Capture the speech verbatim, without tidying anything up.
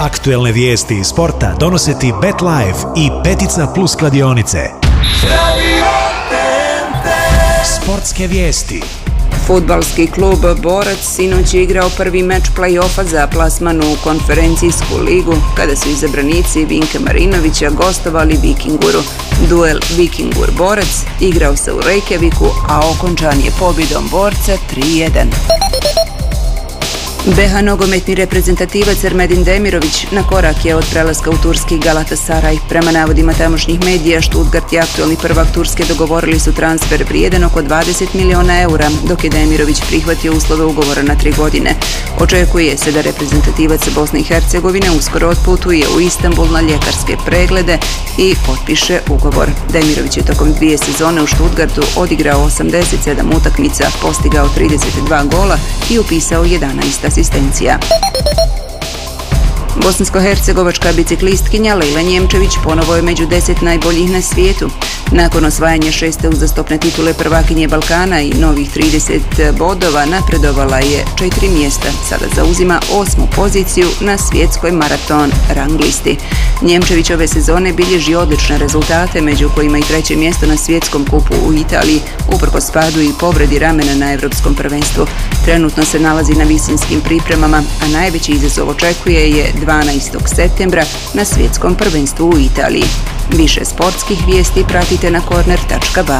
Aktuelne vijesti iz sporta donose ti BetLife i Petica Plus kladionice. Sportske vijesti. Fudbalski klub Borac sinoć je igrao prvi meč play-offa za plasman u konferencijsku ligu kada su izabranici Vinka Marinovića gostovali Vikinguru. Duel Vikingur-Borac igrao se u Reykjaviku, a okončan je pobjedom Borca tri jedan. be ha nogometni reprezentativac Ermedin Demirović na korak je od prelaska u turski Galatasaray. Prema navodima tamošnjih medija, Stuttgart i aktualni prvak Turske dogovorili su transfer vrijedan oko dvadeset miliona eura, dok je Demirović prihvatio uslove ugovora na tri godine. Očekuje se da reprezentativac Bosne i Hercegovine uskoro otputuje u Istanbul na ljekarske preglede i potpiše ugovor. Demirović je tokom dvije sezone u Stuttgartu odigrao osamdeset sedam utakmica, postigao trideset dva gola i upisao jedanaest asistencija. Bosansko-hercegovačka biciklistkinja Lejla Njemčević ponovo je među deset najboljih na svijetu. Nakon osvajanja šeste uzastopne titule prvakinje Balkana i novih trideset bodova napredovala je četiri mjesta. Sada zauzima osmu poziciju na svjetskoj maraton rang listi. Njemčević ove sezone bilježi odlične rezultate, među kojima i treće mjesto na svjetskom kupu u Italiji, uprkos padu i povredi ramena na Europskom prvenstvu. Trenutno se nalazi na visinskim pripremama, a najveći izazov očekuje je dvanaestog septembra na svjetskom prvenstvu u Italiji. Više sportskih vijesti pratite na korner tačka ba.